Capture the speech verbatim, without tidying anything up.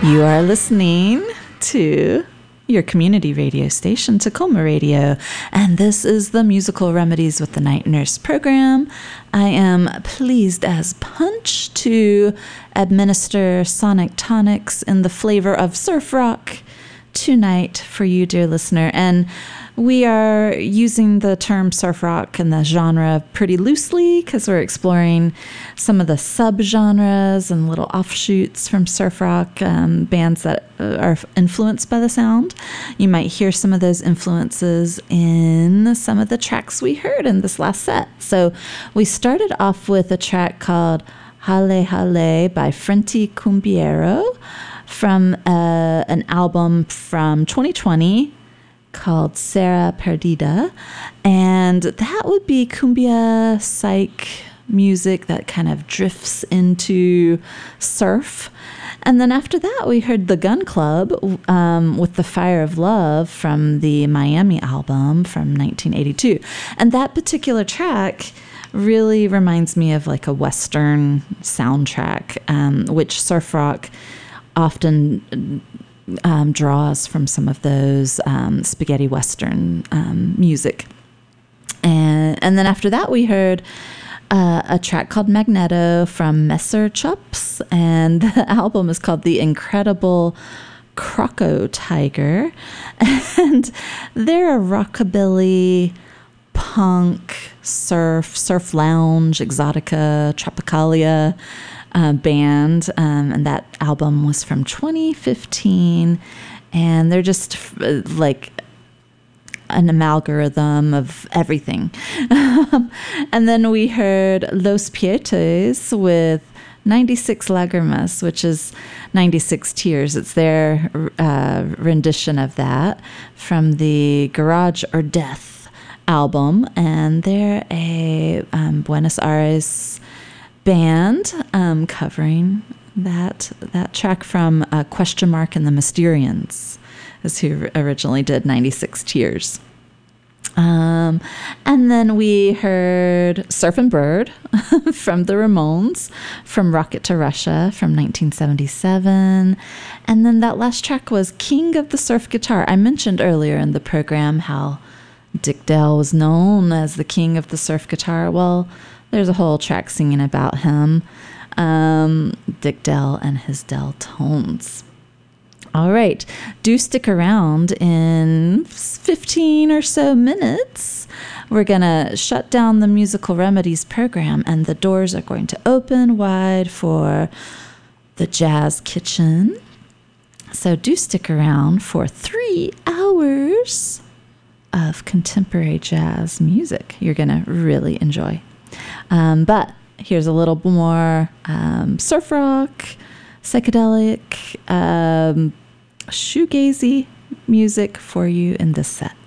You are listening to your community radio station, Tacoma Radio, and this is the Musical Remedies with the Night Nurse program. I am pleased as punch to administer sonic tonics in the flavor of surf rock tonight for you, dear listener. And we are using the term surf rock and the genre pretty loosely because we're exploring some of the subgenres and little offshoots from surf rock, um, bands that are influenced by the sound. You might hear some of those influences in some of the tracks we heard in this last set. So we started off with a track called Hale Hale by Frente Cumbiero from uh, an album from twenty twenty called Serra Perdida, and that would be cumbia psych music that kind of drifts into surf. And then after that, we heard The Gun Club um, with The Fire of Love from the Miami album from nineteen eighty-two. And that particular track really reminds me of like a Western soundtrack, um, which surf rock often Um, draws from some of those um, spaghetti Western um, music. And, and then after that, we heard uh, a track called Magneto from Messer Chops, and the album is called The Incredible Croco Tiger. And they're a rockabilly, punk, surf, surf lounge, exotica, tropicalia Uh, band, um, and that album was from twenty fifteen, and they're just uh, like an amalgam of everything. And then we heard Los Pietos with ninety-six Lágrimas, which is ninety-six Tears. It's their uh, rendition of that from the Garage or Death album, and they're a um, Buenos Aires band um, covering that that track from uh, Question Mark and the Mysterians is who originally did ninety-six Tears. Um, and then we heard Surfin' Bird from the Ramones, from Rocket to Russia from nineteen seventy-seven. And then that last track was King of the Surf Guitar. I mentioned earlier in the program how Dick Dale was known as the king of the surf guitar. Well, there's a whole track singing about him, um, Dick Dale and his Deltones. All right, do stick around. In fifteen or so minutes, we're going to shut down the Musical Remedies program, and the doors are going to open wide for the Jazz Kitchen. So do stick around for three hours of contemporary jazz music you're going to really enjoy. Um, but here's a little more um, surf rock, psychedelic, um, shoegazy music for you in this set.